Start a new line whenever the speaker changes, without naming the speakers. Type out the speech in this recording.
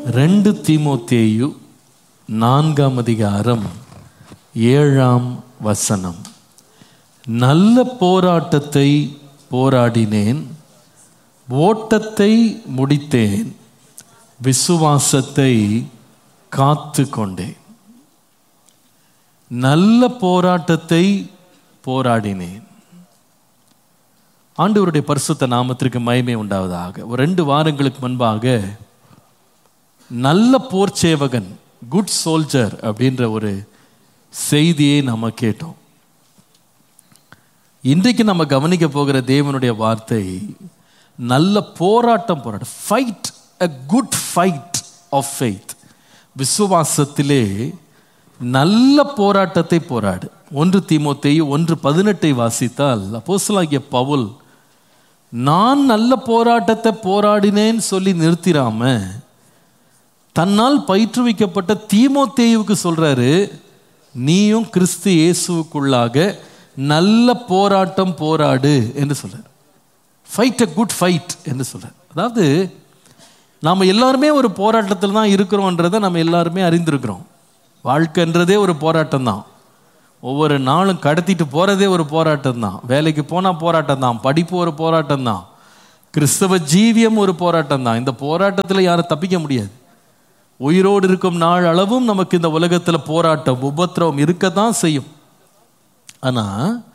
2 தீமோத்தேயு 4ஆம் அதிகாரம் 7ஆம் வசனம். நல்ல போராட்டத்தை போராடினேன், ஓட்டத்தை முடித்தேன், விசுவாசத்தை காத்து கொண்டேன். நல்ல போராட்டத்தை போராடினேன். ஆண்டவருடைய பரிசுத்த நாமத்திற்கு மகிமை உண்டாவதாக. ஒரு 2 வாரங்களுக்கு முன்பாக நல்ல போர் சேவகன், குட் சோல்ஜர் அப்படின்ற ஒரு செய்தியை நம்ம கேட்டோம். இன்றைக்கு நம்ம கவனிக்க போகிற தேவனுடைய வார்த்தை நல்ல போராட்டம் போராட்டம், fight a good fight of faith. விசுவாசத்திலே நல்ல போராட்டத்தை போராடு. 1 தீமோத்தேயு 1:18 வாசித்தால் அப்போஸ்தலனாகிய பவுல் நான் நல்ல போராட்டத்தை போராடினேன் சொல்லி நிறுத்திராம தன்னால் பயிற்றுவிக்கப்பட்ட தீமோத்தேயுவுக்கு சொல்றாரு, நீயும் கிறிஸ்து இயேசுவுக்குள்ளாக நல்ல போராட்டம் போராடு என்று சொல்றார். ஃபைட் a good fight என்று சொல்றார். அதாவது நாம் எல்லாருமே ஒரு போராட்டத்தில் தான் இருக்கிறோன்றதை நம்ம எல்லாருமே அறிந்திருக்கிறோம். வாழ்க்கைன்றதே ஒரு போராட்டம் தான். ஒவ்வொரு நாளும் கடத்திட்டு போகிறதே ஒரு போராட்டம் தான். வேலைக்கு போனால் போராட்டம் தான், படிப்பு ஒரு போராட்டம் தான், கிறிஸ்தவ ஜீவியம் ஒரு போராட்டம் தான். இந்த போராட்டத்தில் யாரும் தப்பிக்க முடியாது. உயிரோடு இருக்கும் நாள் அளவும் நமக்கு இந்த உலகத்தில் போராட்டம், உபத்திரவம் இருக்கத்தான் செய்யும். ஆனால்